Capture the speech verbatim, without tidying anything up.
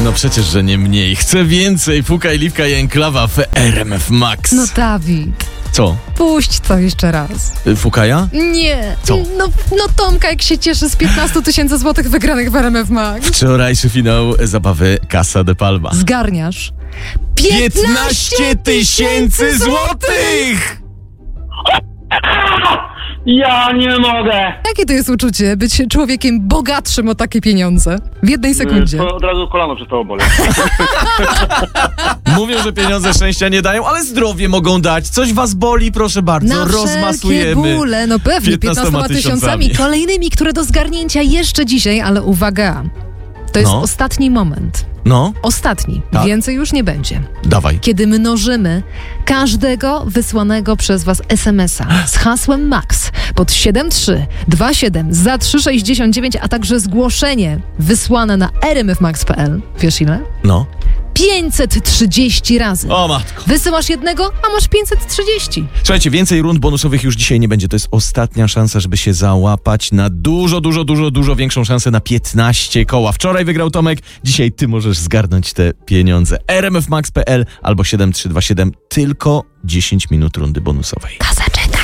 No przecież, że nie mniej. Chcę więcej. Puka i Liwka i Enklawa w R M F Max. No Dawid, Co? puść to jeszcze raz. Y, Fukaja? Nie. Co? No, no Tomka, jak się cieszy z piętnaście tysięcy złotych wygranych w R M F Max. Wczorajszy finał zabawy Casa de Palma. Zgarniasz piętnaście tysięcy złotych! Ja nie mogę! Jakie to jest uczucie być człowiekiem bogatszym o takie pieniądze? W jednej sekundzie. To od razu kolano przestało boleć. Mówią, że pieniądze szczęścia nie dają, ale zdrowie mogą dać. Coś was boli, proszę bardzo, Na wszelkie rozmasujemy. bóle, no pewnie, piętnastoma tysiącami kolejnymi, które do zgarnięcia jeszcze dzisiaj, ale uwaga, to jest No. ostatni moment. No, Ostatni. Tak. Więcej już nie będzie. dawaj. Kiedy mnożymy każdego wysłanego przez was es em es a z hasłem MAX pod siedem trzy dwa siedem za trzy sześćdziesiąt dziewięć, a także zgłoszenie wysłane na r m f max kropka p l. Wiesz ile? No. pięćset trzydzieści razy. O matko. Wysyłasz jednego, a masz pięćset trzydzieści. Słuchajcie, więcej rund bonusowych już dzisiaj nie będzie. To jest ostatnia szansa, żeby się załapać na dużo, dużo, dużo, dużo większą szansę na piętnaście koła. Wczoraj wygrał Tomek, dzisiaj ty możesz zgarnąć te pieniądze. r m f max kropka p l albo siedem trzy dwa siedem, tylko dziesięć minut rundy bonusowej. Kazaczek.